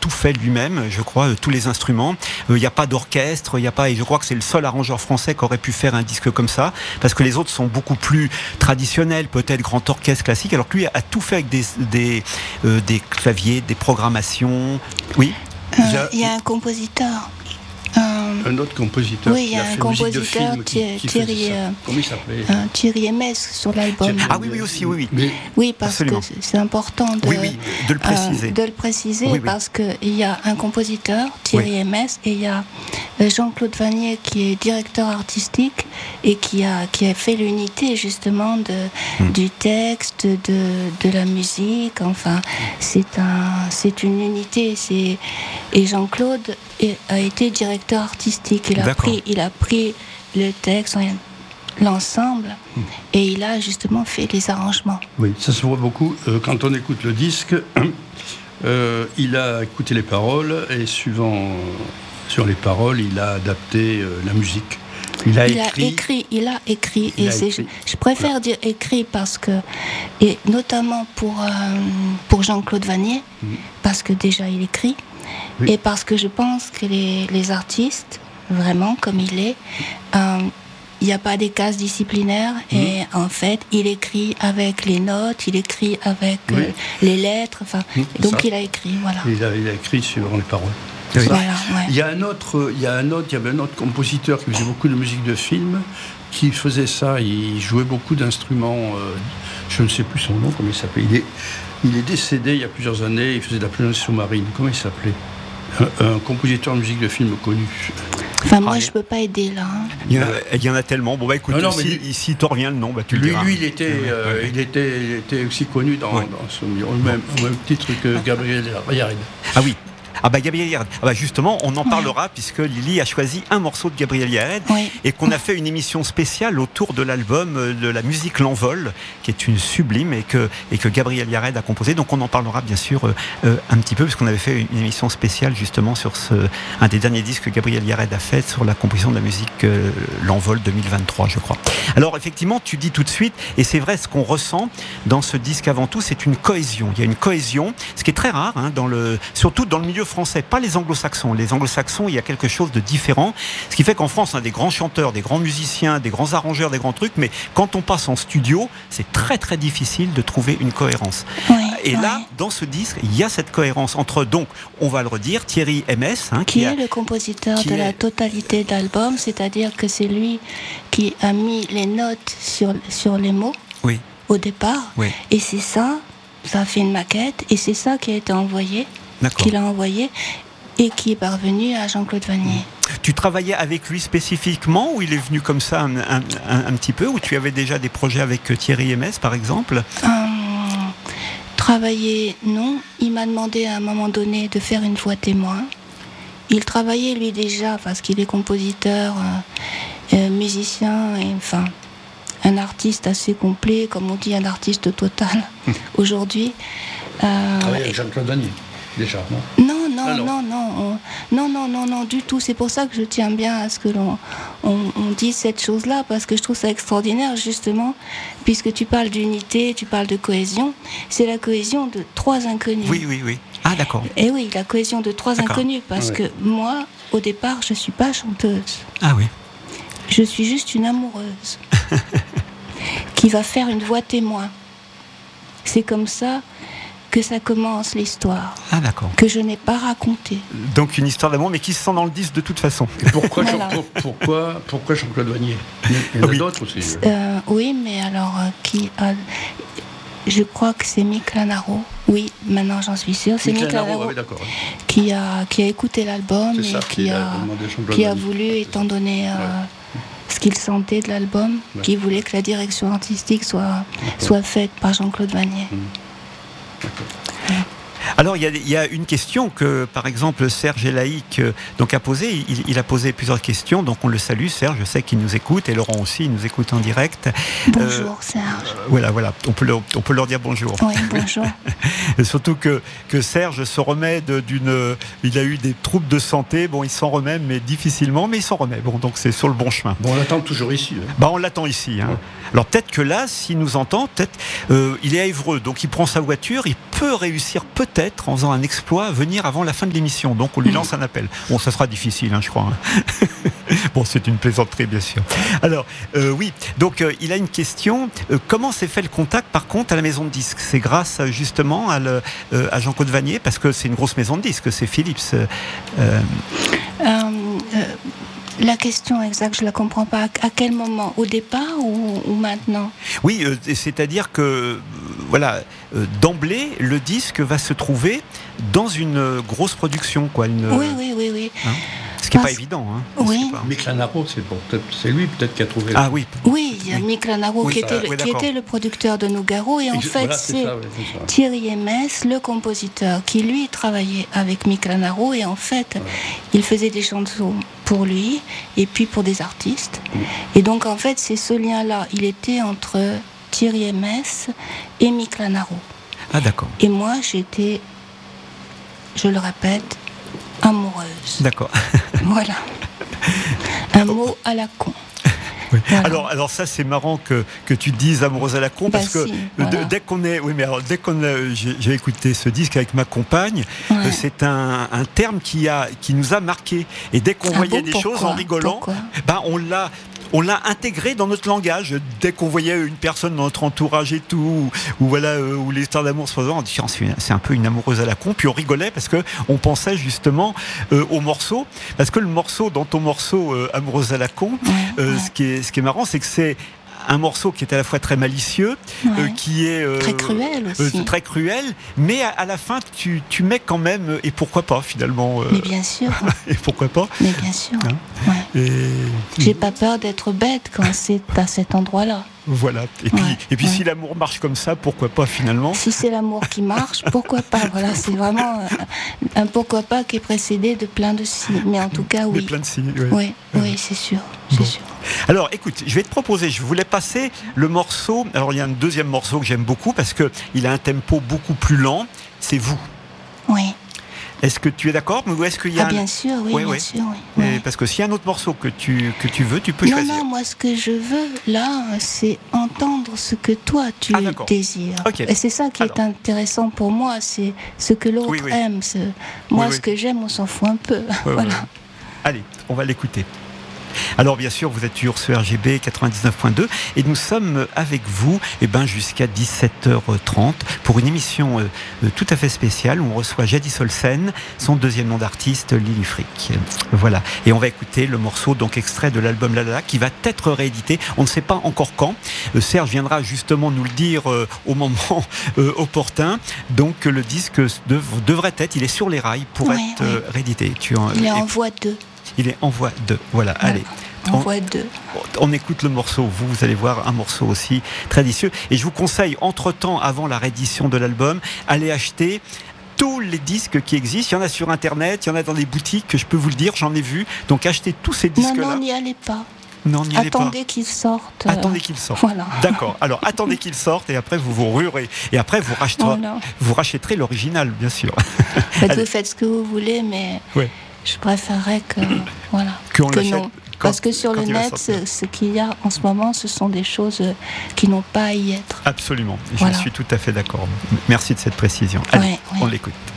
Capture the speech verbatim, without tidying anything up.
tout fait lui-même, je crois, euh, tous les instruments. Il euh, n'y a pas d'orchestre, il y a pas, et je crois que c'est le seul arrangeur français qui aurait pu faire un disque comme ça, parce que les autres sont beaucoup plus traditionnels, peut-être grand orchestre classique, alors que lui a tout fait avec des, des, euh, des claviers, des programmations. Oui. Il euh, y a un compositeur. Euh, un autre compositeur. Oui, il y a un compositeur, Thierry, qui, qui Thierry, euh, comment il s'appelait euh, Thierry Mess sur l'album. Ah oui, oui aussi, oui, oui. Mais, oui, parce absolument. que c'est important de, oui, oui, de le préciser. Euh, de le préciser, oui, oui. parce qu'il y a un compositeur, Thierry oui. Mess, et il y a Jean-Claude Vanier qui est directeur artistique et qui a, qui a fait l'unité justement de, hum. du texte, de, de la musique. Enfin, c'est, un, c'est une unité. C'est, et Jean-Claude est, a été directeur artistique. Il a, pris, il a pris le texte, l'ensemble, mmh. et il a justement fait les arrangements. Oui, ça se voit beaucoup. Euh, quand on écoute le disque, euh, il a écouté les paroles et suivant euh, sur les paroles, il a adapté euh, la musique. Il a il écrit. A écrit il a écrit. Il et a c'est, écrit. Je, je préfère voilà. dire écrit parce que, et notamment pour, euh, pour Jean-Claude Vanier, mmh. parce que déjà il écrit. Oui. Et parce que je pense que les, les artistes, vraiment comme il est, euh, il n'y a pas des cases disciplinaires mmh. et en fait il écrit avec les notes, il écrit avec oui. euh, les lettres, enfin, mmh, donc ça. il a écrit, voilà. Il a, il a écrit sur les paroles. Oui. Voilà, ouais. Il y a un autre, il y a un autre, il y avait un autre compositeur qui faisait beaucoup de musique de film, qui faisait ça, il jouait beaucoup d'instruments, euh, je ne sais plus son nom, comment il s'appelait. Il est, il est décédé il y a plusieurs années, il faisait de la plongée sous-marine, comment il s'appelait? Un, un compositeur de musique de film connu. Enfin, moi, ah, je ne peux pas aider là. Hein. Il, y a, il y en a tellement. Bon, bah écoute, non, non, si, lui, si t'en reviens le nom, bah tu lui, le diras. Lui, il était, euh, ouais. il était, il était aussi connu dans, ouais. dans ce milieu. Au même, même titre que Gabriel Yared. Ah oui. Ah bah Gabriel Yared. Ah bah justement, on en parlera puisque Lily a choisi un morceau de Gabriel Yared oui. et qu'on a fait une émission spéciale autour de l'album de la musique L'Envol, qui est une sublime et que et que Gabriel Yared a composé. Donc on en parlera bien sûr euh, un petit peu puisqu'on avait fait une émission spéciale justement sur ce un des derniers disques que Gabriel Yared a fait sur la composition de la musique euh, L'Envol deux mille vingt-trois, je crois. Alors effectivement, tu dis tout de suite, et c'est vrai, ce qu'on ressent dans ce disque avant tout, c'est une cohésion. Il y a une cohésion, ce qui est très rare, hein, dans le, surtout dans le milieu français, pas les anglo-saxons. Les anglo-saxons, il y a quelque chose de différent, ce qui fait qu'en France, on a des grands chanteurs, des grands musiciens, des grands arrangeurs, des grands trucs, mais quand on passe en studio, c'est très très difficile de trouver une cohérence. Oui, et oui. là, dans ce disque, il y a cette cohérence entre, donc, on va le redire, Thierry Mess, hein, qui, qui est a, le compositeur de est... la totalité de l'album, c'est-à-dire que c'est lui qui a mis les notes sur, sur les mots oui. au départ, oui. et c'est ça, ça a fait une maquette, et c'est ça qui a été envoyé, D'accord. qu'il a envoyé, et qui est parvenu à Jean-Claude Vanier. Tu travaillais avec lui spécifiquement, ou il est venu comme ça un, un, un, un petit peu, ou tu avais déjà des projets avec Thierry Mess, par exemple ? euh, Travailler, non. Il m'a demandé à un moment donné de faire une voix témoin. Il travaillait lui déjà, parce qu'il est compositeur, euh, euh, musicien, et enfin, un artiste assez complet, comme on dit, un artiste total aujourd'hui. Euh, Travailler avec Jean-Claude Vanier, déjà, non ? Non, non, ah non, non, non, on, non, non, non, non, du tout. C'est pour ça que je tiens bien à ce que l'on on, on dise cette chose-là, parce que je trouve ça extraordinaire, justement, puisque tu parles d'unité, tu parles de cohésion. C'est la cohésion de trois inconnus. Oui, oui, oui. Ah, d'accord. Et oui, la cohésion de trois d'accord. inconnus, parce ah, oui. que moi, au départ, je ne suis pas chanteuse. Ah oui. Je suis juste une amoureuse qui va faire une voix témoin. C'est comme ça que ça commence l'histoire. Ah d'accord. Que je n'ai pas racontée. dans une histoire d'amour, mais qui se sent dans le disque de toute façon. Et pourquoi, voilà. Jean, pourquoi, pourquoi Jean-Claude Vanier ? Il y en a oui. d'autres aussi. Euh, oui, mais alors, euh, qui a... je crois que c'est Mick Lanaro. Oui, maintenant j'en suis sûre. C'est Mick Lanaro oui, qui, a, qui a écouté l'album c'est et ça, qui a, qui a voulu, étant donné... Euh, ouais. ce qu'il sentait de l'album, ouais. qui voulait que la direction artistique soit, soit faite par Jean-Claude Vanier. Mmh. Ouais. Alors il y, y a une question que par exemple Serge Elaïc euh, donc a posée. Il, il a posé plusieurs questions, donc on le salue. Serge, je sais qu'il nous écoute, et Laurent aussi, il nous écoute en direct. Bonjour euh, Serge. Euh, voilà, voilà, on peut leur, on peut leur dire bonjour. Oui, bonjour. Surtout que que Serge se remet de, d'une, il a eu des troubles de santé. Bon, il s'en remet, mais difficilement, mais il s'en remet. Bon, donc c'est sur le bon chemin. Bon, on l'attend toujours ici. Hein. Bah, on l'attend ici. Hein. Ouais. Alors peut-être que là, s'il nous entend, peut-être, euh, il est à Évreux, donc il prend sa voiture, il peut réussir peut-être, en faisant un exploit, à venir avant la fin de l'émission. Donc on lui lance un appel. Bon, ça sera difficile, hein, je crois. Hein. Bon, c'est une plaisanterie, bien sûr. Alors, euh, oui, donc euh, il a une question. Euh, comment s'est fait le contact, par contre, à la maison de disques ? C'est grâce, justement, à, le, euh, à Jean-Claude Vanier, parce que c'est une grosse maison de disques, c'est Philips. Euh, euh, euh, la question exacte, je ne la comprends pas. À quel moment ? Au départ ou, ou maintenant ? Oui, euh, c'est-à-dire que, euh, voilà, euh, d'emblée, le disque va se trouver dans une euh, grosse production, quoi. Une, oui, oui, oui, oui. Hein, ce qui n'est Parce... pas évident. Hein, oui. Pas... Mick Lanaro, c'est, bon, c'est lui peut-être qui a trouvé. Ah oui. Oui, il y a oui. Mick Lanaro oui, qui, ça, était, oui, qui était le producteur de Nougaro. Et en je, fait, voilà, c'est, c'est ça, oui, c'est ça. Thierry Hermès, le compositeur, qui lui travaillait avec Mick Lanaro. Et en fait, ouais. il faisait des chansons pour lui et puis pour des artistes. Oui. Et donc, en fait, c'est ce lien-là. Il était entre Thierry Hermès et Mick Lanaro. Ah, d'accord. Et moi, j'étais, je le répète, amoureuse. D'accord. Voilà. Un mot à la con. Oui. Voilà. Alors, alors ça c'est marrant que, que tu te dises amoureuse à la con, parce bah, que si, voilà. dès qu'on est, oui mais alors dès qu'on a, j'ai, j'ai écouté ce disque avec ma compagne, ouais. euh, c'est un, un terme qui a qui nous a marqué, et dès qu'on ah voyait bon, des pourquoi choses en rigolant, ben on l'a on l'a intégré dans notre langage. Dès qu'on voyait une personne dans notre entourage et tout, ou, ou voilà, euh, où les histoires d'amour se faisaient, on dit c'est un peu une amoureuse à la con. Puis on rigolait parce que on pensait justement euh, au morceau, parce que le morceau, dans ton morceau euh, amoureuse à la con, euh, ouais. ce qui est ce qui est marrant, c'est que c'est un morceau qui est à la fois très malicieux, ouais. euh, qui est euh, très cruel aussi, euh, très cruel, mais à, à la fin tu, tu mets quand même, et pourquoi pas finalement. Euh, mais bien sûr. Et pourquoi pas. Mais bien sûr. Hein ouais. Et... J'ai pas peur d'être bête quand c'est à cet endroit-là. Voilà. Et puis, ouais, et puis ouais. si l'amour marche comme ça, pourquoi pas finalement ? Si c'est l'amour qui marche, pourquoi pas ? Voilà, c'est vraiment un, un pourquoi pas qui est précédé de plein de si. Mais en tout cas, oui. Mais plein de si, oui. Oui, oui, c'est sûr, c'est bon. sûr. Alors, écoute, je vais te proposer. Je voulais passer le morceau. Alors, il y a un deuxième morceau que j'aime beaucoup parce que il a un tempo beaucoup plus lent. C'est Vous. Oui. Est-ce que tu es d'accord, ou est-ce qu'il y a ah, un... bien sûr, oui, oui, bien oui. sûr, oui. Et parce que s'il y a un autre morceau que tu que tu veux, tu peux non, choisir. Non, moi, ce que je veux là, c'est entendre ce que toi tu ah, désires. Okay. Et c'est ça qui Alors. est intéressant pour moi, c'est ce que l'autre oui, oui. aime. Ce... Moi, oui, ce oui. que j'aime, on s'en fout un peu. Oui, voilà. Oui. Allez, on va l'écouter. Alors bien sûr, vous êtes toujours sur R G B quatre-vingt-dix-neuf point deux et nous sommes avec vous eh ben, jusqu'à dix-sept heures trente pour une émission euh, tout à fait spéciale où on reçoit Jadis Olsen, son deuxième nom d'artiste, Lily Frick. Voilà, et on va écouter le morceau donc extrait de l'album La La La qui va être réédité, on ne sait pas encore quand. Euh, Serge viendra justement nous le dire euh, au moment euh, opportun. Donc le disque dev- devrait être, il est sur les rails pour oui, être oui. Euh, réédité. Tu en, il est en voie deux. Il est en voie deux. Voilà, ouais, allez. En voie deux. On écoute le morceau. Vous, vous allez voir un morceau aussi très délicieux. Et je vous conseille, entre-temps, avant la réédition de l'album, allez acheter tous les disques qui existent. Il y en a sur Internet, il y en a dans des boutiques, je peux vous le dire, j'en ai vu. Donc achetez tous ces disques-là. Non, non, n'y allez pas. Non, n'y allez attendez pas. qu'ils sortent. Attendez qu'ils sortent. Voilà. D'accord. Alors, attendez qu'ils sortent et après, vous vous rurez. Et après, vous rachèterez, oh vous rachèterez l'original, bien sûr. Faites, vous faites ce que vous voulez, mais... Ouais. Je préférerais que, voilà, Qu'on que non. Quand, Parce que sur le net, ce, ce qu'il y a en ce moment, ce sont des choses qui n'ont pas à y être. Absolument. Voilà. Je suis tout à fait d'accord. Merci de cette précision. Allez, ouais, ouais. on l'écoute.